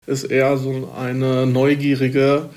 ist eher so eine neugierige,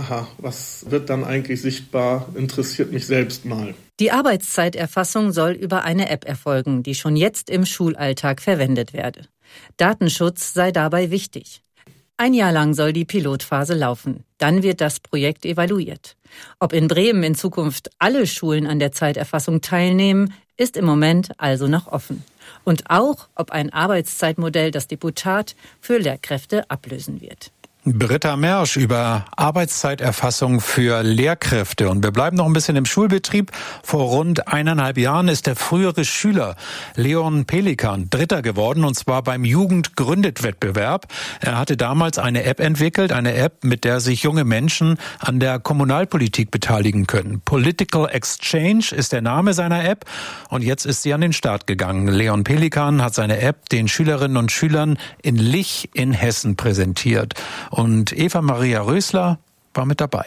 was wird dann eigentlich sichtbar, interessiert mich selbst mal. Die Arbeitszeiterfassung soll über eine App erfolgen, die schon jetzt im Schulalltag verwendet werde. Datenschutz sei dabei wichtig. 1 Jahr lang soll die Pilotphase laufen. Dann wird das Projekt evaluiert. Ob in Bremen in Zukunft alle Schulen an der Zeiterfassung teilnehmen, ist im Moment also noch offen. Und auch, ob ein Arbeitszeitmodell das Deputat für Lehrkräfte ablösen wird. Britta Mersch über Arbeitszeiterfassung für Lehrkräfte. Und wir bleiben noch ein bisschen im Schulbetrieb. Vor rund 1,5 Jahren ist der frühere Schüler Leon Pelikan Dritter geworden, und zwar beim Jugend-Gründet-Wettbewerb. Er hatte damals eine App entwickelt, eine App, mit der sich junge Menschen an der Kommunalpolitik beteiligen können. Political Exchange ist der Name seiner App, und jetzt ist sie an den Start gegangen. Leon Pelikan hat seine App den Schülerinnen und Schülern in Lich in Hessen präsentiert. Und Eva-Maria Rösler war mit dabei.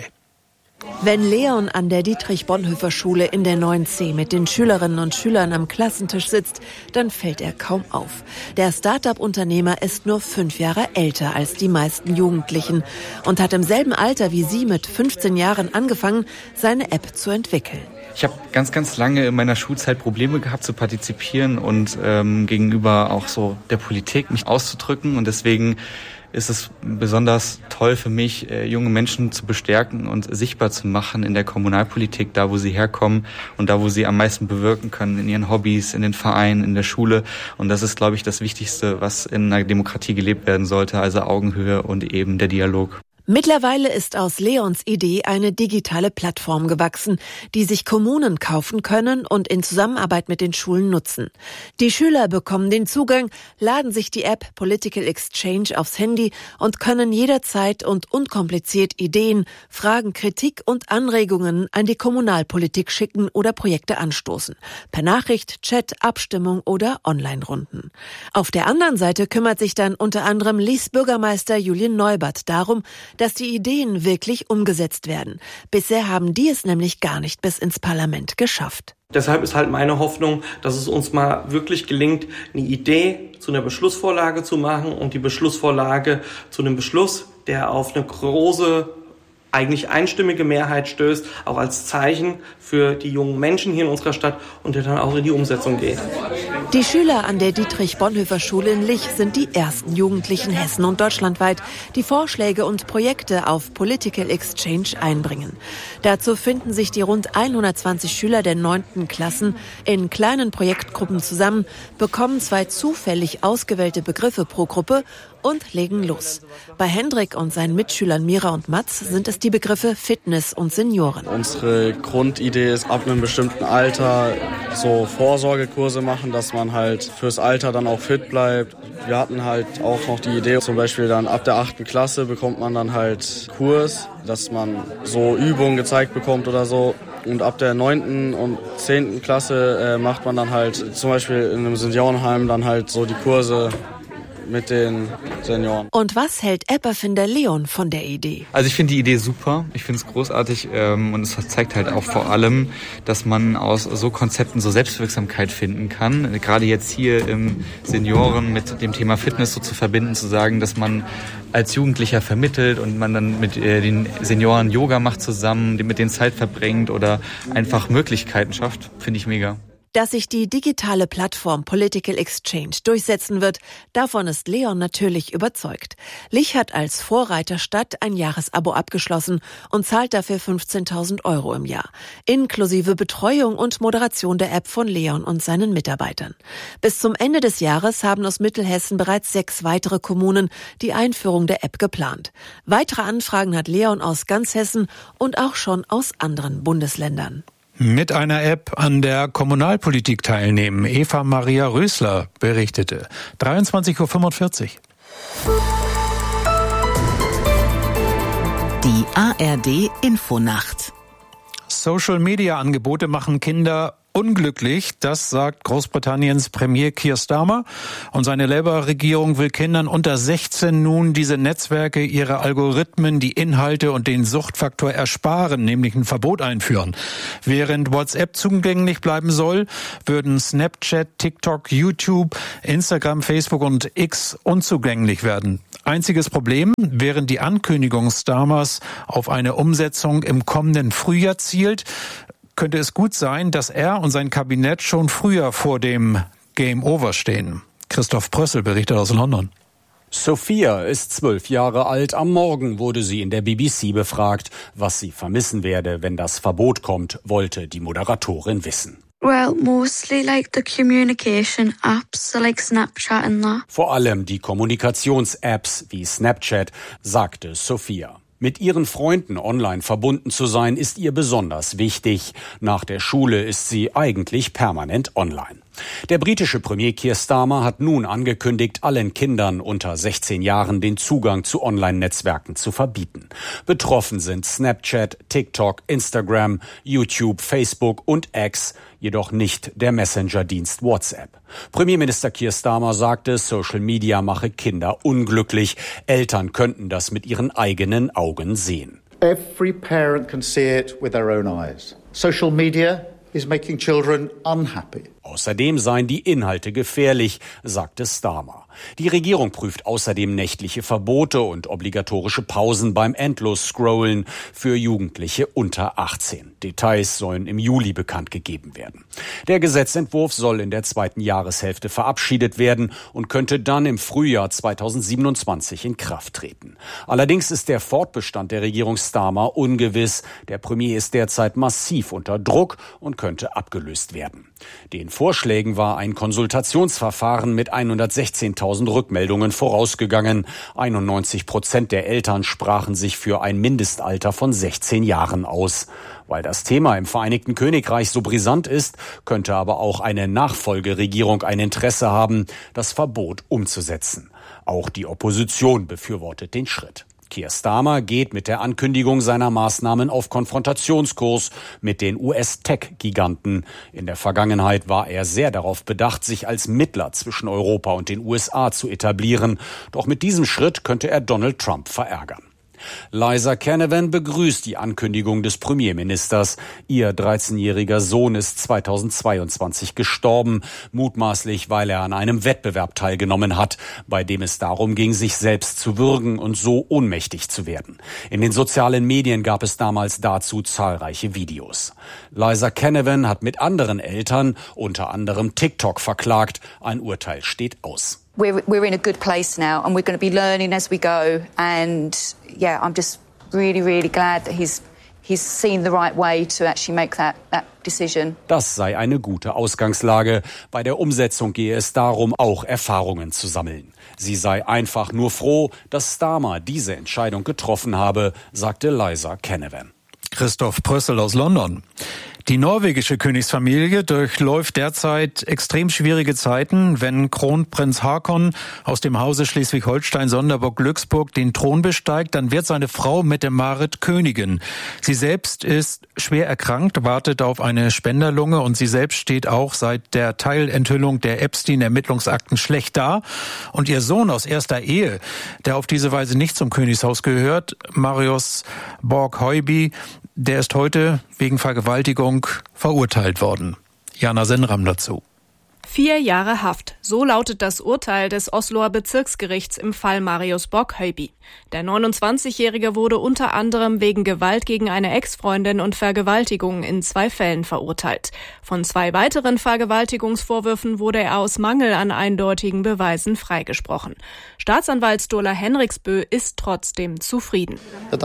Wenn Leon an der Dietrich-Bonhoeffer-Schule in der 9c mit den Schülerinnen und Schülern am Klassentisch sitzt, dann fällt er kaum auf. Der Start-up-Unternehmer ist nur 5 Jahre älter als die meisten Jugendlichen und hat im selben Alter wie sie mit 15 Jahren angefangen, seine App zu entwickeln. Ich habe ganz lange in meiner Schulzeit Probleme gehabt zu partizipieren und gegenüber auch so der Politik mich auszudrücken, und deswegen ist es besonders toll für mich, junge Menschen zu bestärken und sichtbar zu machen in der Kommunalpolitik, da wo sie herkommen und da wo sie am meisten bewirken können, in ihren Hobbys, in den Vereinen, in der Schule. Und das ist, glaube ich, das Wichtigste, was in einer Demokratie gelebt werden sollte, also Augenhöhe und eben der Dialog. Mittlerweile ist aus Leons Idee eine digitale Plattform gewachsen, die sich Kommunen kaufen können und in Zusammenarbeit mit den Schulen nutzen. Die Schüler bekommen den Zugang, laden sich die App Political Exchange aufs Handy und können jederzeit und unkompliziert Ideen, Fragen, Kritik und Anregungen an die Kommunalpolitik schicken oder Projekte anstoßen. Per Nachricht, Chat, Abstimmung oder Online-Runden. Auf der anderen Seite kümmert sich dann unter anderem Lies Bürgermeister Julien Neubert darum, dass die Ideen wirklich umgesetzt werden. Bisher haben die es nämlich gar nicht bis ins Parlament geschafft. Deshalb ist halt meine Hoffnung, dass es uns mal wirklich gelingt, eine Idee zu einer Beschlussvorlage zu machen und die Beschlussvorlage zu einem Beschluss, der auf eine große, eigentlich einstimmige Mehrheit stößt, auch als Zeichen für die jungen Menschen hier in unserer Stadt und der dann auch in die Umsetzung geht. Die Schüler an der Dietrich-Bonhoeffer-Schule in Lich sind die ersten Jugendlichen Hessen und deutschlandweit, die Vorschläge und Projekte auf Political Exchange einbringen. Dazu finden sich die rund 120 Schüler der 9. Klassen in kleinen Projektgruppen zusammen, bekommen 2 zufällig ausgewählte Begriffe pro Gruppe und legen los. Bei Hendrik und seinen Mitschülern Mira und Mats sind es die Begriffe Fitness und Senioren. Unsere Grundidee ist, ab einem bestimmten Alter so Vorsorgekurse machen, dass man halt fürs Alter dann auch fit bleibt. Wir hatten halt auch noch die Idee, zum Beispiel dann ab der 8. Klasse bekommt man dann halt Kurs, dass man so Übungen gezeigt bekommt oder so. Und ab der 9. und 10. Klasse macht man dann halt zum Beispiel in einem Seniorenheim dann halt so die Kurse mit den Senioren. Und was hält App-Erfinder Leon von der Idee? Also ich finde die Idee super, ich finde es großartig und es zeigt halt auch vor allem, dass man aus so Konzepten so Selbstwirksamkeit finden kann. Gerade jetzt hier im Senioren mit dem Thema Fitness so zu verbinden, zu sagen, dass man als Jugendlicher vermittelt und man dann mit den Senioren Yoga macht zusammen, mit denen Zeit verbringt oder einfach Möglichkeiten schafft, finde ich mega. Dass sich die digitale Plattform Political Exchange durchsetzen wird, davon ist Leon natürlich überzeugt. Lich hat als Vorreiterstadt ein Jahresabo abgeschlossen und zahlt dafür 15.000 € im Jahr, inklusive Betreuung und Moderation der App von Leon und seinen Mitarbeitern. Bis zum Ende des Jahres haben aus Mittelhessen bereits 6 weitere Kommunen die Einführung der App geplant. Weitere Anfragen hat Leon aus ganz Hessen und auch schon aus anderen Bundesländern. Mit einer App an der Kommunalpolitik teilnehmen. Eva-Maria Rösler berichtete. 23:45 Uhr. Die ARD Infonacht. Social-Media-Angebote machen Kinder unglücklich, das sagt Großbritanniens Premier Keir Starmer. Und seine Labour-Regierung will Kindern unter 16 nun diese Netzwerke, ihre Algorithmen, die Inhalte und den Suchtfaktor ersparen, nämlich ein Verbot einführen. Während WhatsApp zugänglich bleiben soll, würden Snapchat, TikTok, YouTube, Instagram, Facebook und X unzugänglich werden. Einziges Problem, während die Ankündigung Starmers auf eine Umsetzung im kommenden Frühjahr zielt, könnte es gut sein, dass er und sein Kabinett schon früher vor dem Game Over stehen. Christoph Prössel berichtet aus London. Sophia ist 12 Jahre alt. Am Morgen wurde sie in der BBC befragt. Was sie vermissen werde, wenn das Verbot kommt, wollte die Moderatorin wissen. Well, mostly like the communication apps, so like Snapchat and that. Vor allem die Kommunikations-Apps wie Snapchat, sagte Sophia. Mit ihren Freunden online verbunden zu sein, ist ihr besonders wichtig. Nach der Schule ist sie eigentlich permanent online. Der britische Premier Keir Starmer hat nun angekündigt, allen Kindern unter 16 Jahren den Zugang zu Online-Netzwerken zu verbieten. Betroffen sind Snapchat, TikTok, Instagram, YouTube, Facebook und X, jedoch nicht der Messenger-Dienst WhatsApp. Premierminister Keir Starmer sagte, Social Media mache Kinder unglücklich. Eltern könnten das mit ihren eigenen Augen sehen. Every parent can see it with their own eyes. Social media is making children unhappy. Außerdem seien die Inhalte gefährlich, sagte Starmer. Die Regierung prüft außerdem nächtliche Verbote und obligatorische Pausen beim Endlos-Scrollen für Jugendliche unter 18. Details sollen im Juli bekannt gegeben werden. Der Gesetzentwurf soll in der zweiten Jahreshälfte verabschiedet werden und könnte dann im Frühjahr 2027 in Kraft treten. Allerdings ist der Fortbestand der Regierung Starmer ungewiss. Der Premier ist derzeit massiv unter Druck und könnte abgelöst werden. Den Vorschlägen war ein Konsultationsverfahren mit 116.000 Rückmeldungen vorausgegangen. 91% der Eltern sprachen sich für ein Mindestalter von 16 Jahren aus. Weil das Thema im Vereinigten Königreich so brisant ist, könnte aber auch eine Nachfolgeregierung ein Interesse haben, das Verbot umzusetzen. Auch die Opposition befürwortet den Schritt. Keir Starmer geht mit der Ankündigung seiner Maßnahmen auf Konfrontationskurs mit den US-Tech-Giganten. In der Vergangenheit war er sehr darauf bedacht, sich als Mittler zwischen Europa und den USA zu etablieren. Doch mit diesem Schritt könnte er Donald Trump verärgern. Liza Canavan begrüßt die Ankündigung des Premierministers. Ihr 13-jähriger Sohn ist 2022 gestorben, mutmaßlich, weil er an einem Wettbewerb teilgenommen hat, bei dem es darum ging, sich selbst zu würgen und so ohnmächtig zu werden. In den sozialen Medien gab es damals dazu zahlreiche Videos. Liza Canavan hat mit anderen Eltern, unter anderem TikTok, verklagt. Ein Urteil steht aus. We're in a good place now and we're going to be learning as we go, and yeah, I'm just really glad that he's seen the right way to actually make that decision. Das sei eine gute Ausgangslage. Bei der Umsetzung gehe es darum, auch Erfahrungen zu sammeln. Sie sei einfach nur froh, dass Starmer diese Entscheidung getroffen habe, sagte Liza Canavan. Christoph Prössel aus London. Die norwegische Königsfamilie durchläuft derzeit extrem schwierige Zeiten. Wenn Kronprinz Haakon aus dem Hause Schleswig-Holstein-Sonderburg-Glücksburg den Thron besteigt, dann wird seine Frau Mette-Marit Königin. Sie selbst ist schwer erkrankt, wartet auf eine Spenderlunge und sie selbst steht auch seit der Teilenthüllung der Epstein-Ermittlungsakten schlecht da. Und ihr Sohn aus erster Ehe, der auf diese Weise nicht zum Königshaus gehört, Marius Borg-Høiby, der ist heute wegen Vergewaltigung verurteilt worden. Jana Senram dazu. 4 Jahre Haft. So lautet das Urteil des Osloer Bezirksgerichts im Fall Marius Borg-Høiby. Der 29-Jährige wurde unter anderem wegen Gewalt gegen eine Ex-Freundin und Vergewaltigung in 2 Fällen verurteilt. Von 2 weiteren Vergewaltigungsvorwürfen wurde er aus Mangel an eindeutigen Beweisen freigesprochen. Staatsanwalt Sturla Henriksbø ist trotzdem zufrieden.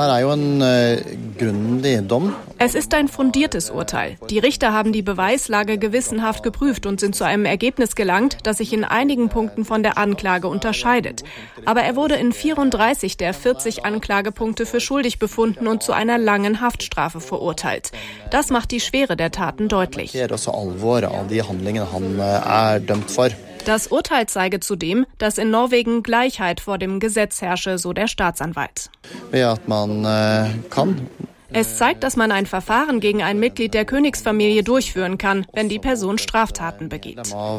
Es ist ein fundiertes Urteil. Die Richter haben die Beweislage gewissenhaft geprüft und sind zu einem Ergebnis gelangt, das sich in einigen Punkten von der Anklage unterscheidet. Aber er wurde in 34 der 40 Anklagepunkte für schuldig befunden und zu einer langen Haftstrafe verurteilt. Das macht die Schwere der Taten deutlich. Das Urteil zeige zudem, dass in Norwegen Gleichheit vor dem Gesetz herrsche, so der Staatsanwalt. Es zeigt, dass man ein Verfahren gegen ein Mitglied der Königsfamilie durchführen kann, wenn die Person Straftaten begeht.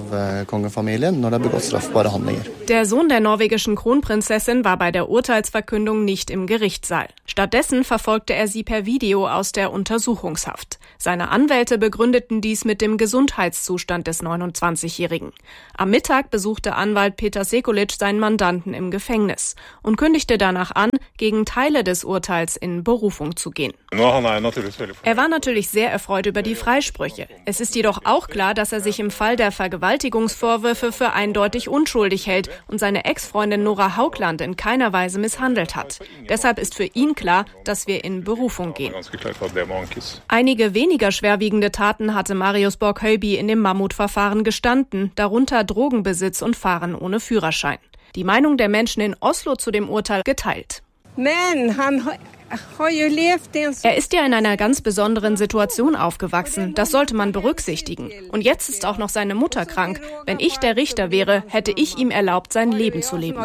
Der Sohn der norwegischen Kronprinzessin war bei der Urteilsverkündung nicht im Gerichtssaal. Stattdessen verfolgte er sie per Video aus der Untersuchungshaft. Seine Anwälte begründeten dies mit dem Gesundheitszustand des 29-Jährigen. Am Mittag besuchte Anwalt Peter Sekulic seinen Mandanten im Gefängnis und kündigte danach an, gegen Teile des Urteils in Berufung zu gehen. Er war natürlich sehr erfreut über die Freisprüche. Es ist jedoch auch klar, dass er sich im Fall der Vergewaltigungsvorwürfe für eindeutig unschuldig hält und seine Ex-Freundin Nora Haugland in keiner Weise misshandelt hat. Deshalb ist für ihn klar, dass wir in Berufung gehen. Einige weniger schwerwiegende Taten hatte Marius Borg-Høiby in dem Mammutverfahren gestanden, darunter Drogenbesitz und Fahren ohne Führerschein. Die Meinung der Menschen in Oslo zu dem Urteil geteilt. Er ist ja in einer ganz besonderen Situation aufgewachsen. Das sollte man berücksichtigen. Und jetzt ist auch noch seine Mutter krank. Wenn ich der Richter wäre, hätte ich ihm erlaubt, sein Leben zu leben.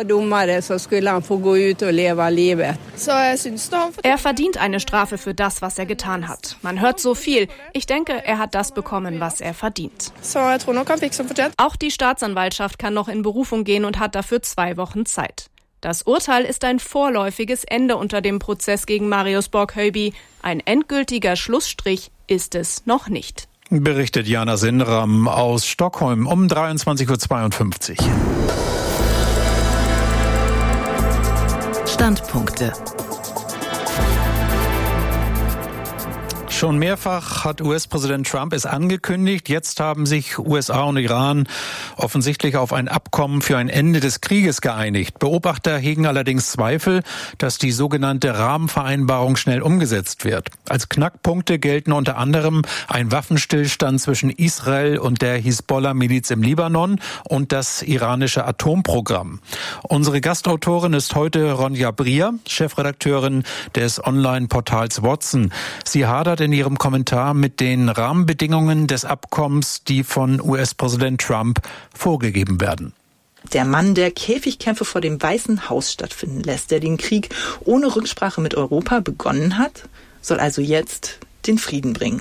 Er verdient eine Strafe für das, was er getan hat. Man hört so viel. Ich denke, er hat das bekommen, was er verdient. Auch die Staatsanwaltschaft kann noch in Berufung gehen und hat dafür 2 Wochen Zeit. Das Urteil ist ein vorläufiges Ende unter dem Prozess gegen Marius Borg-Høiby. Ein endgültiger Schlussstrich ist es noch nicht. Berichtet Jana Sinram aus Stockholm um 23:52 Uhr. Standpunkte. Schon mehrfach hat US-Präsident Trump es angekündigt. Jetzt haben sich USA und Iran offensichtlich auf ein Abkommen für ein Ende des Krieges geeinigt. Beobachter hegen allerdings Zweifel, dass die sogenannte Rahmenvereinbarung schnell umgesetzt wird. Als Knackpunkte gelten unter anderem ein Waffenstillstand zwischen Israel und der Hisbollah-Miliz im Libanon und das iranische Atomprogramm. Unsere Gastautorin ist heute Ronja Brier, Chefredakteurin des Online-Portals Watson. Sie hadert in ihrem Kommentar mit den Rahmenbedingungen des Abkommens, die von US-Präsident Trump vorgegeben werden. Der Mann, der Käfigkämpfe vor dem Weißen Haus stattfinden lässt, der den Krieg ohne Rücksprache mit Europa begonnen hat, soll also jetzt den Frieden bringen.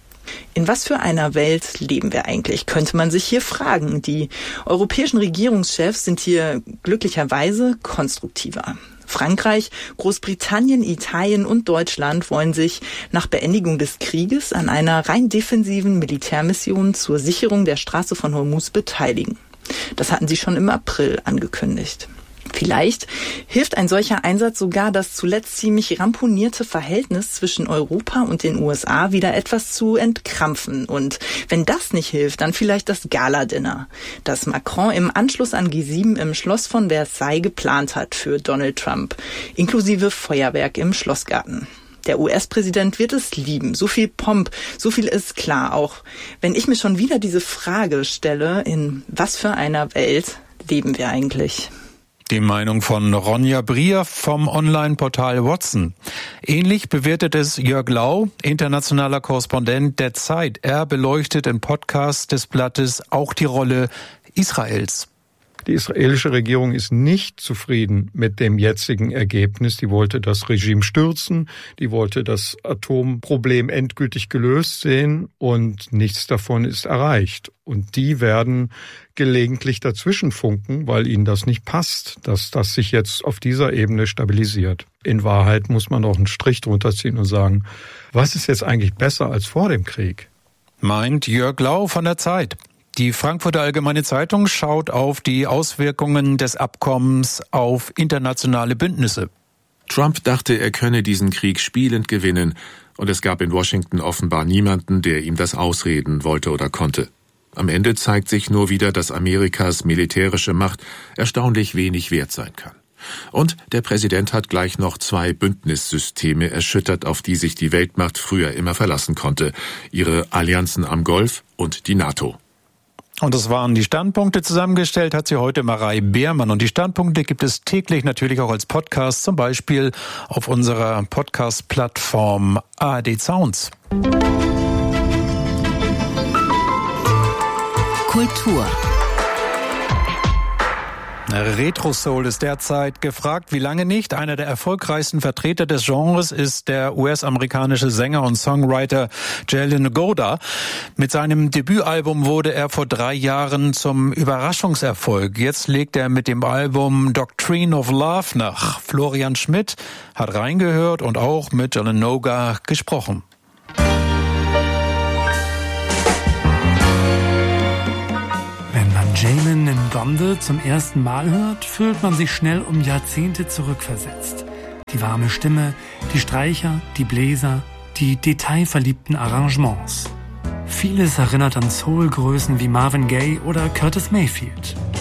In was für einer Welt leben wir eigentlich, könnte man sich hier fragen. Die europäischen Regierungschefs sind hier glücklicherweise konstruktiver. Frankreich, Großbritannien, Italien und Deutschland wollen sich nach Beendigung des Krieges an einer rein defensiven Militärmission zur Sicherung der Straße von Hormuz beteiligen. Das hatten sie schon im April angekündigt. Vielleicht hilft ein solcher Einsatz sogar, das zuletzt ziemlich ramponierte Verhältnis zwischen Europa und den USA wieder etwas zu entkrampfen. Und wenn das nicht hilft, dann vielleicht das Gala-Dinner, das Macron im Anschluss an G7 im Schloss von Versailles geplant hat für Donald Trump, inklusive Feuerwerk im Schlossgarten. Der US-Präsident wird es lieben. So viel Pomp, so viel ist klar. Auch wenn ich mir schon wieder diese Frage stelle, in was für einer Welt leben wir eigentlich? Die Meinung von Ronja Brier vom Online-Portal Watson. Ähnlich bewertet es Jörg Lau, internationaler Korrespondent der Zeit. Er beleuchtet im Podcast des Blattes auch die Rolle Israels. Die israelische Regierung ist nicht zufrieden mit dem jetzigen Ergebnis. Die wollte das Regime stürzen, die wollte das Atomproblem endgültig gelöst sehen und nichts davon ist erreicht. Und die werden gelegentlich dazwischen funken, weil ihnen das nicht passt, dass das sich jetzt auf dieser Ebene stabilisiert. In Wahrheit muss man auch einen Strich drunter ziehen und sagen, was ist jetzt eigentlich besser als vor dem Krieg? Meint Jörg Lau von der Zeit. Die Frankfurter Allgemeine Zeitung schaut auf die Auswirkungen des Abkommens auf internationale Bündnisse. Trump dachte, er könne diesen Krieg spielend gewinnen, und es gab in Washington offenbar niemanden, der ihm das ausreden wollte oder konnte. Am Ende zeigt sich nur wieder, dass Amerikas militärische Macht erstaunlich wenig wert sein kann. Und der Präsident hat gleich noch 2 Bündnissysteme erschüttert, auf die sich die Weltmacht früher immer verlassen konnte: ihre Allianzen am Golf und die NATO. Und das waren die Standpunkte. Zusammengestellt hat sie heute Marei Beermann. Und die Standpunkte gibt es täglich natürlich auch als Podcast, zum Beispiel auf unserer Podcast-Plattform ARD Sounds. Kultur. Retro-Soul ist derzeit gefragt, wie lange nicht. Einer der erfolgreichsten Vertreter des Genres ist der US-amerikanische Sänger und Songwriter Jalen Goda. Mit seinem Debütalbum wurde er vor 3 Jahren zum Überraschungserfolg. Jetzt legt er mit dem Album Doctrine of Love nach. Florian Schmidt hat reingehört und auch mit Jalen Goda gesprochen. Jalen in Gondel zum ersten Mal hört, fühlt man sich schnell um Jahrzehnte zurückversetzt. Die warme Stimme, die Streicher, die Bläser, die detailverliebten Arrangements. Vieles erinnert an Soul-Größen wie Marvin Gaye oder Curtis Mayfield.